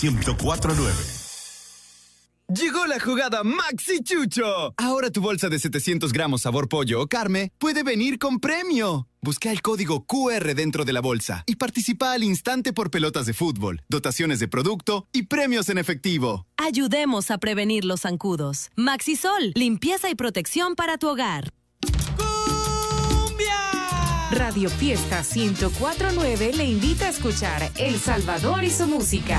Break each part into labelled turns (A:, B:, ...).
A: 104.9.
B: Llegó la jugada Maxi Chucho. Ahora tu bolsa de 700 gramos sabor pollo o carne puede venir con premio. Busca el código QR dentro de la bolsa y participa al instante por pelotas de fútbol, dotaciones de producto y premios en efectivo.
C: Ayudemos a prevenir los zancudos. Maxisol, limpieza y protección para tu hogar.
D: Radio Fiesta 104.9 le invita a escuchar El Salvador y su música.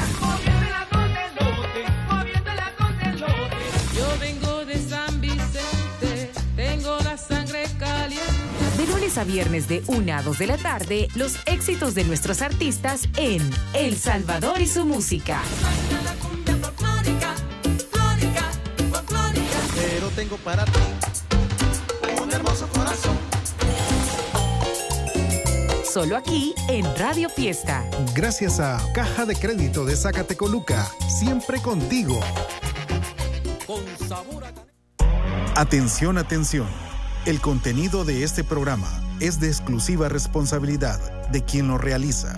E: Yo vengo de San Vicente, tengo la sangre caliente.
D: De lunes a viernes de 1 a 2 de la tarde, los éxitos de nuestros artistas en El Salvador y su música.
F: Pero tengo para ti un hermoso corazón.
D: Solo aquí en Radio Fiesta.
G: Gracias a Caja de Crédito de Zacatecoluca, siempre contigo.
E: Con sabor a...
G: Atención, atención. El contenido de este programa es de exclusiva responsabilidad de quien lo realiza.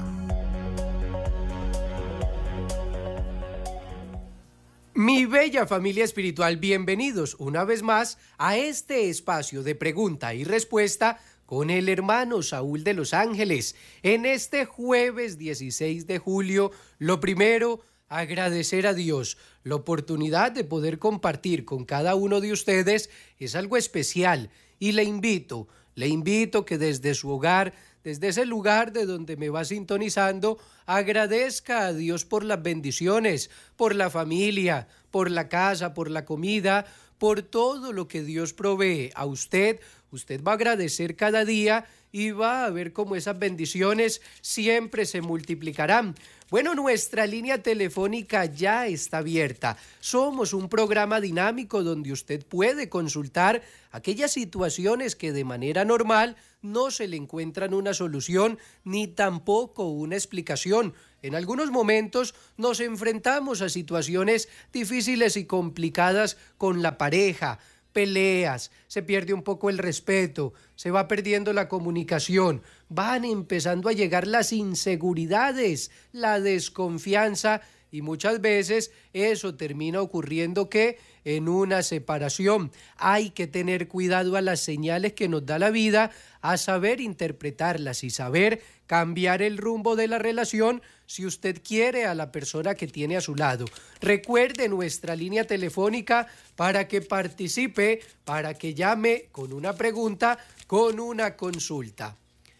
H: Mi bella familia espiritual, bienvenidos una vez más a este espacio de pregunta y respuesta con el hermano Saúl de Los Ángeles. En este jueves 16 de julio, lo primero, agradecer a Dios. La oportunidad de poder compartir con cada uno de ustedes es algo especial y le invito que desde su hogar, desde ese lugar de donde me va sintonizando, agradezca a Dios por las bendiciones, por la familia, por la casa, por la comida, por todo lo que Dios provee a usted. Usted va a agradecer cada día y va a ver cómo esas bendiciones siempre se multiplicarán. Bueno, nuestra línea telefónica ya está abierta. Somos un programa dinámico donde usted puede consultar aquellas situaciones que de manera normal no se le encuentran una solución ni tampoco una explicación. En algunos momentos nos enfrentamos a situaciones difíciles y complicadas con la pareja, peleas, se pierde un poco el respeto, se va perdiendo la comunicación, van empezando a llegar las inseguridades, la desconfianza y muchas veces eso termina ocurriendo que en una separación. Hay que tener cuidado a las señales que nos da la vida, a saber interpretarlas y saber cambiar el rumbo de la relación si usted quiere a la persona que tiene a su lado. Recuerde nuestra línea telefónica para que participe, para que llame con una pregunta, con una consulta.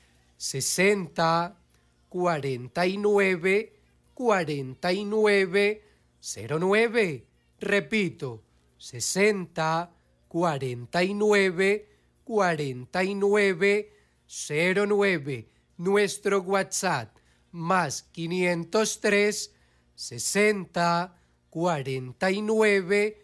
H: 60 49 49 09. Repito, 60 49 49 09. Nuestro WhatsApp más 503 60 49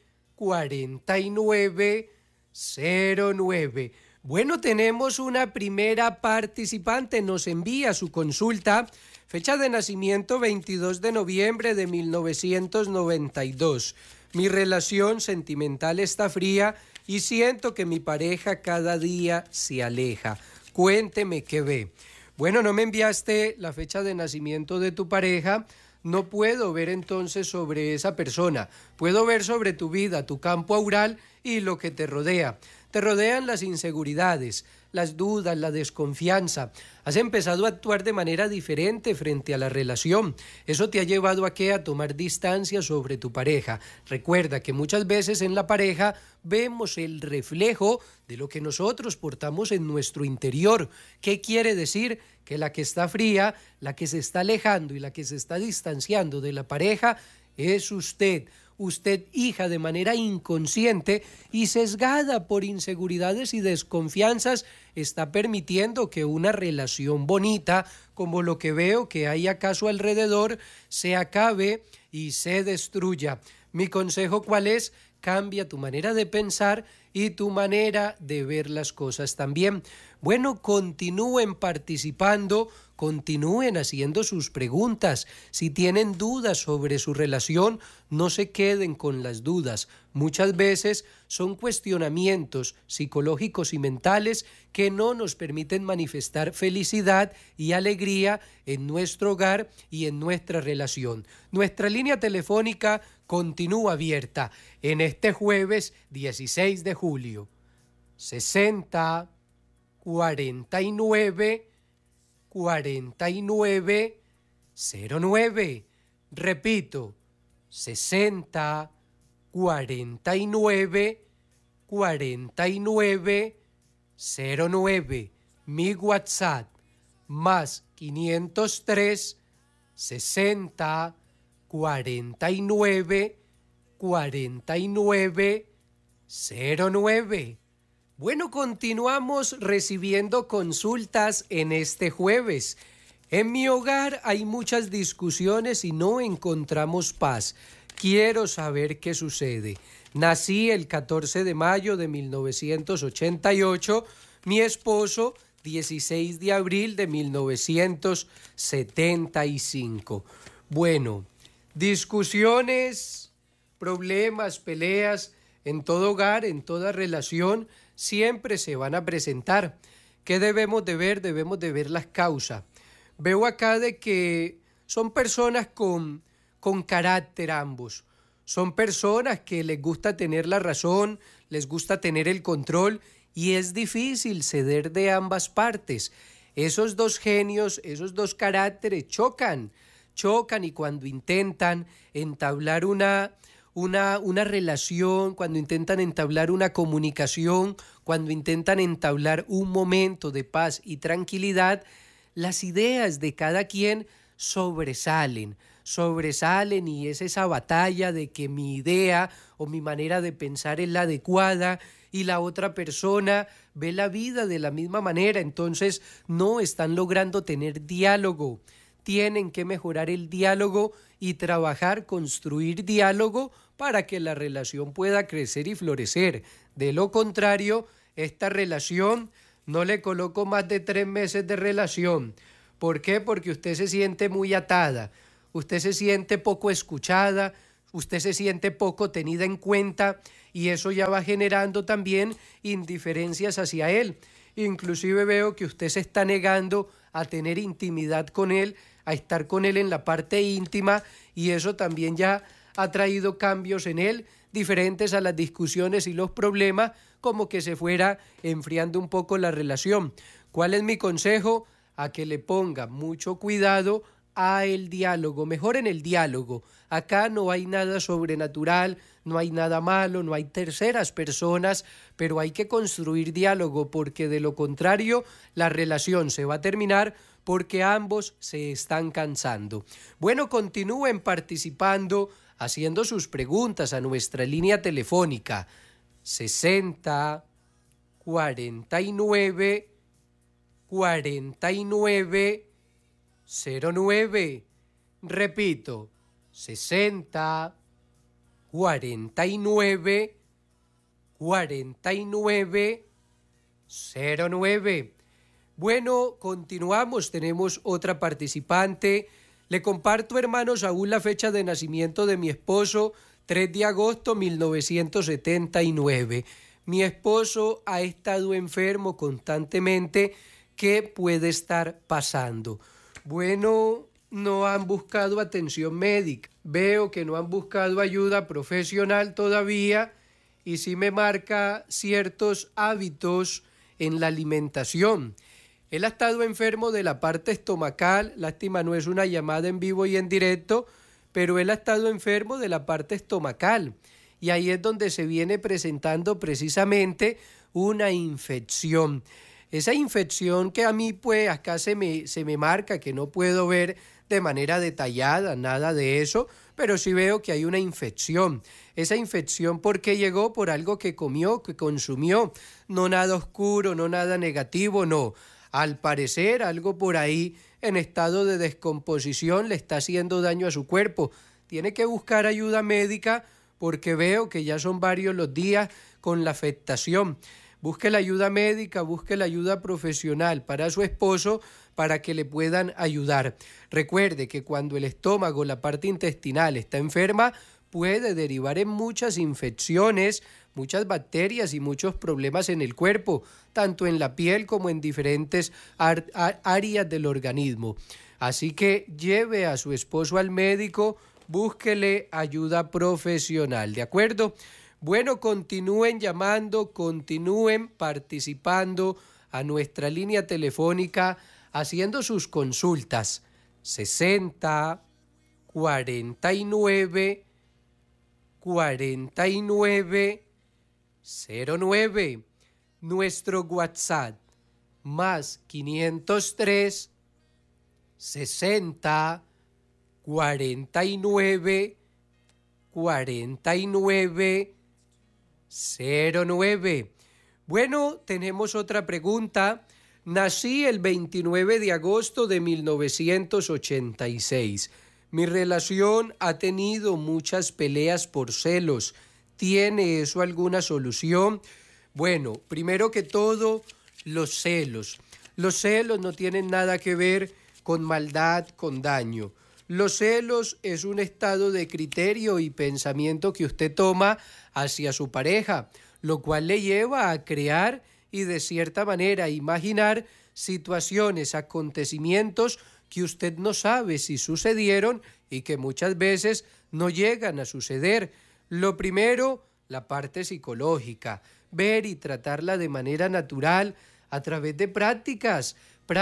H: 49 09. Bueno, tenemos una primera participante, nos envía su consulta, fecha de nacimiento 22 de noviembre de 1992. Mi relación sentimental está fría y siento que mi pareja cada día se aleja. Cuénteme qué ve. Bueno, no me enviaste la fecha de nacimiento de tu pareja, no puedo ver entonces sobre esa persona. Puedo ver sobre tu vida, tu campo aural y lo que te rodea. Te rodean las inseguridades, las dudas, la desconfianza. Has empezado a actuar de manera diferente frente a la relación. Eso te ha llevado ¿a qué? A tomar distancia sobre tu pareja. Recuerda que muchas veces en la pareja vemos el reflejo de lo que nosotros portamos en nuestro interior. ¿Qué quiere decir? Que la que está fría, la que se está alejando y la que se está distanciando de la pareja es usted. Usted, hija, de manera inconsciente y sesgada por inseguridades y desconfianzas, está permitiendo que una relación bonita, como lo que veo que hay acaso alrededor, se acabe y se destruya. Mi consejo, ¿cuál es? Cambia tu manera de pensar y tu manera de ver las cosas también. Bueno, continúen participando, continúen haciendo sus preguntas. Si tienen dudas sobre su relación, no se queden con las dudas. Muchas veces son cuestionamientos psicológicos y mentales que no nos permiten manifestar felicidad y alegría en nuestro hogar y en nuestra relación. Nuestra línea telefónica continúa abierta en este jueves 16 de julio. 60 49 49 09. Repito, 60 49 49 09. Mi WhatsApp más 503 60 49 49 09. Bueno, continuamos recibiendo consultas en este jueves. En mi hogar hay muchas discusiones y no encontramos paz. Quiero saber qué sucede. Nací el 14 de mayo de 1988, mi esposo 16 de abril de 1975. Bueno, discusiones, problemas, peleas en todo hogar, en toda relación, siempre se van a presentar. ¿Qué debemos de ver? Debemos de ver las causas. Veo acá de que son personas con carácter ambos. Son personas que les gusta tener la razón, les gusta tener el control y es difícil ceder de ambas partes. Esos dos genios, esos dos caracteres chocan y cuando intentan entablar una relación, cuando intentan entablar una comunicación, cuando intentan entablar un momento de paz y tranquilidad, las ideas de cada quien sobresalen y es esa batalla de que mi idea o mi manera de pensar es la adecuada y la otra persona ve la vida de la misma manera, entonces no están logrando tener diálogo. Tienen que mejorar el diálogo y trabajar, construir diálogo para que la relación pueda crecer y florecer. De lo contrario, esta relación no le coloco más de 3 meses de relación. ¿Por qué? Porque usted se siente muy atada, usted se siente poco escuchada, usted se siente poco tenida en cuenta y eso ya va generando también indiferencias hacia él. Inclusive veo que usted se está negando a tener intimidad con él, a estar con él en la parte íntima y eso también ya ha traído cambios en él, diferentes a las discusiones y los problemas, como que se fuera enfriando un poco la relación. ¿Cuál es mi consejo? A que le ponga mucho cuidado a el diálogo, mejor en el diálogo. Acá no hay nada sobrenatural, no hay nada malo, no hay terceras personas, pero hay que construir diálogo porque de lo contrario la relación se va a terminar porque ambos se están cansando. Bueno, continúen participando, haciendo sus preguntas a nuestra línea telefónica 60 49 49 09. Repito, 60 49 49 09. Bueno, continuamos, tenemos otra participante. Le comparto, hermano Saúl, la fecha de nacimiento de mi esposo, 3 de agosto 1979. Mi esposo ha estado enfermo constantemente. ¿Qué puede estar pasando? Bueno, no han buscado atención médica. Veo que no han buscado ayuda profesional todavía y sí me marca ciertos hábitos en la alimentación. Él ha estado enfermo de la parte estomacal, lástima no es una llamada en vivo y en directo, pero él ha estado enfermo de la parte estomacal y ahí es donde se viene presentando precisamente una infección. Esa infección que a mí pues acá se me marca, que no puedo ver de manera detallada, nada de eso, pero sí veo que hay una infección. Esa infección, ¿por qué llegó? Por algo que comió, que consumió, no nada oscuro, no nada negativo, no. Al parecer, algo por ahí en estado de descomposición le está haciendo daño a su cuerpo. Tiene que buscar ayuda médica porque veo que ya son varios los días con la afectación. Busque la ayuda médica, busque la ayuda profesional para su esposo para que le puedan ayudar. Recuerde que cuando el estómago, la parte intestinal está enferma, puede derivar en muchas infecciones, muchas bacterias y muchos problemas en el cuerpo, tanto en la piel como en diferentes áreas del organismo. Así que lleve a su esposo al médico, búsquele ayuda profesional, ¿de acuerdo? Bueno, continúen llamando, continúen participando a nuestra línea telefónica, haciendo sus consultas. 60 49 49 09. Nuestro WhatsApp, más 503 60 49 49 09. Bueno, tenemos otra pregunta. Nací el 29 de agosto de 1986. Mi relación ha tenido muchas peleas por celos. ¿Tiene eso alguna solución? Bueno, primero que todo, los celos. Los celos no tienen nada que ver con maldad, con daño. Los celos es un estado de criterio y pensamiento que usted toma hacia su pareja, lo cual le lleva a crear y de cierta manera imaginar situaciones, acontecimientos que usted no sabe si sucedieron y que muchas veces no llegan a suceder. Lo primero, la parte psicológica, ver y tratarla de manera natural a través de prácticas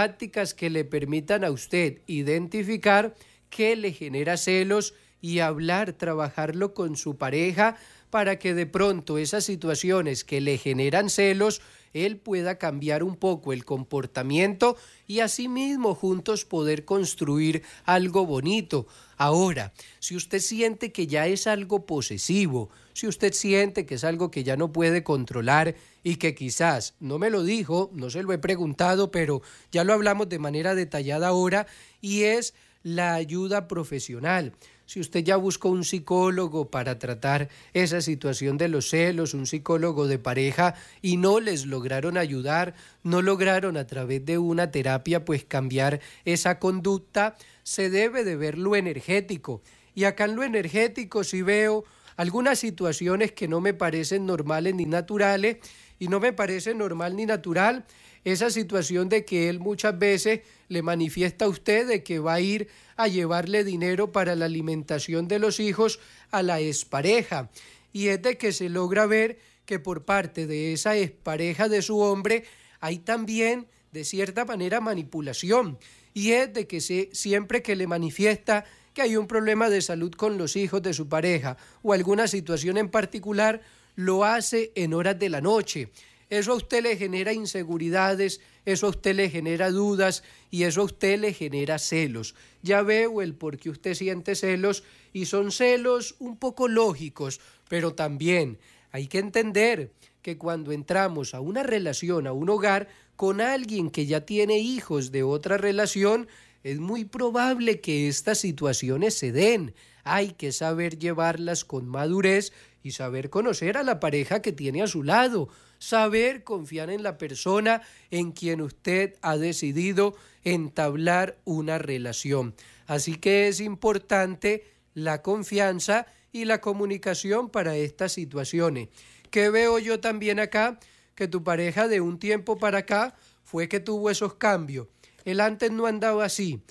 H: que le permitan a usted identificar qué le genera celos y hablar, trabajarlo con su pareja para que de pronto esas situaciones que le generan celos, él pueda cambiar un poco el comportamiento y asimismo juntos poder construir algo bonito. Ahora, si usted siente que ya es algo posesivo, si usted siente que es algo que ya no puede controlar y que quizás, no me lo dijo, no se lo he preguntado, pero ya lo hablamos de manera detallada ahora, y es la ayuda profesional. Si usted ya buscó un psicólogo para tratar esa situación de los celos, un psicólogo de pareja, y no les lograron ayudar, no lograron a través de una terapia pues cambiar esa conducta, se debe de ver lo energético. Y acá en lo energético sí veo algunas situaciones que no me parecen normales ni naturales, y no me parece normal ni natural esa situación de que él muchas veces le manifiesta a usted de que va a ir a llevarle dinero para la alimentación de los hijos a la expareja, y es de que se logra ver que por parte de esa expareja de su hombre hay también de cierta manera manipulación, y es de que siempre que le manifiesta que hay un problema de salud con los hijos de su pareja o alguna situación en particular, lo hace en horas de la noche. Eso a usted le genera inseguridades, eso a usted le genera dudas y eso a usted le genera celos. Ya veo el por qué usted siente celos, y son celos un poco lógicos, pero también hay que entender que cuando entramos a una relación, a un hogar, con alguien que ya tiene hijos de otra relación, es muy probable que estas situaciones se den. Hay que saber llevarlas con madurez y saber conocer a la pareja que tiene a su lado, saber confiar en la persona en quien usted ha decidido entablar una relación. Así que es importante la confianza y la comunicación para estas situaciones. ¿Qué veo yo también acá? Que tu pareja de un tiempo para acá fue que tuvo esos cambios. Él antes no andaba así,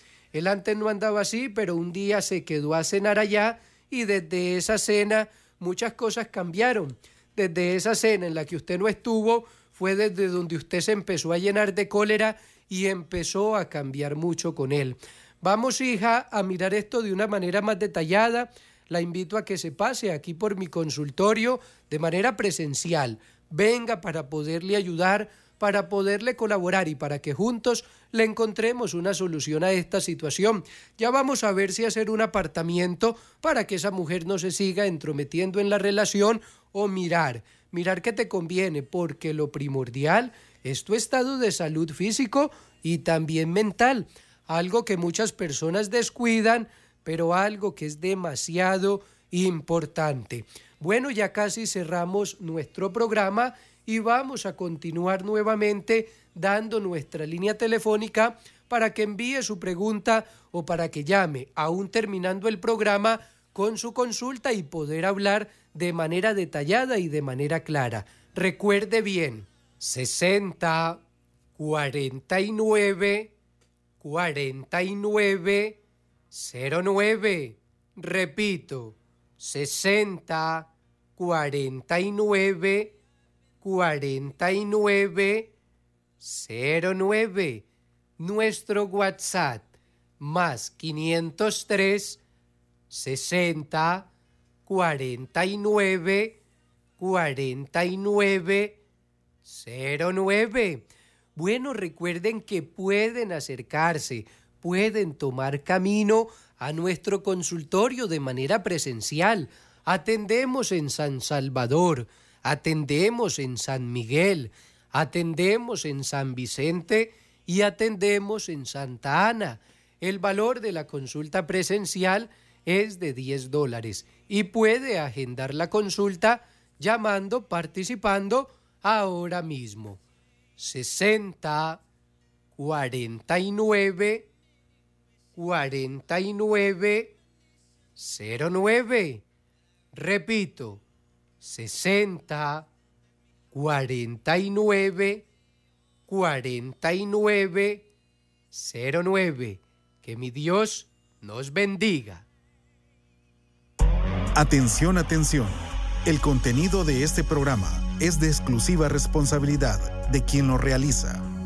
H: pero un día se quedó a cenar allá y desde esa cena muchas cosas cambiaron. Desde esa cena en la que usted no estuvo, fue desde donde usted se empezó a llenar de cólera y empezó a cambiar mucho con él. Vamos, hija, a mirar esto de una manera más detallada. La invito a que se pase aquí por mi consultorio de manera presencial. Venga para poderle ayudar, para poderle colaborar y para que juntos le encontremos una solución a esta situación. Ya vamos a ver si hacer un apartamiento para que esa mujer no se siga entrometiendo en la relación, o mirar qué te conviene, porque lo primordial es tu estado de salud físico y también mental, algo que muchas personas descuidan, pero algo que es demasiado importante. Bueno, ya casi cerramos nuestro programa y vamos a continuar nuevamente dando nuestra línea telefónica para que envíe su pregunta o para que llame, aún terminando el programa, con su consulta y poder hablar de manera detallada y de manera clara. Recuerde bien, 60 49 49 09. Repito, 60 49 49 09. Nuestro WhatsApp más 503 60 49 49 09. Bueno, recuerden que pueden acercarse, pueden tomar camino a nuestro consultorio de manera presencial. Atendemos en San Salvador, atendemos en San Miguel, atendemos en San Vicente y atendemos en Santa Ana. El valor de la consulta presencial es de $10 y puede agendar la consulta llamando, participando ahora mismo. 60 49 49 09. Repito, 60 49 49 09. Que mi Dios nos bendiga.
G: Atención, atención. El contenido de este programa es de exclusiva responsabilidad de quien lo realiza.